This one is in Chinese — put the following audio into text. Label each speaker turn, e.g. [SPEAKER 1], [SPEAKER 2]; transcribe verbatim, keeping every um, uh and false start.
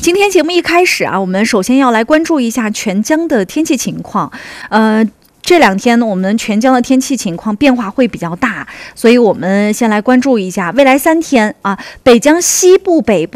[SPEAKER 1] 今天节目一开始啊，我们首先要来关注一下全疆的天气情况。呃，这两天呢，我们全疆的天气情况变化会比较大，所以我们先来关注一下未来三天啊，北疆西部、北部